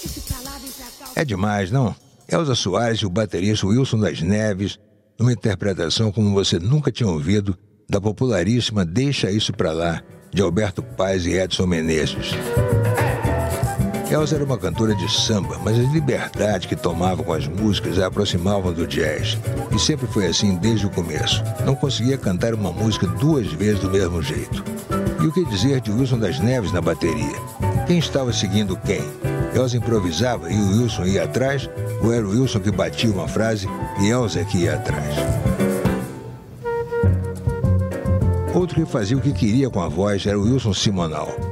É demais, não? Elza Soares e o baterista Wilson das Neves, numa interpretação como você nunca tinha ouvido, da popularíssima Deixa Isso Pra Lá, de Alberto Paz e Edson Menezes. Elza era uma cantora de samba, mas a liberdade que tomava com as músicas a aproximavam do jazz. E sempre foi assim desde o começo. Não conseguia cantar uma música 2 vezes do mesmo jeito. E o que dizer de Wilson das Neves na bateria? Quem estava seguindo quem? Elza improvisava e o Wilson ia atrás? Ou era o Wilson que batia uma frase e Elza que ia atrás? Outro que fazia o que queria com a voz era o Wilson Simonal.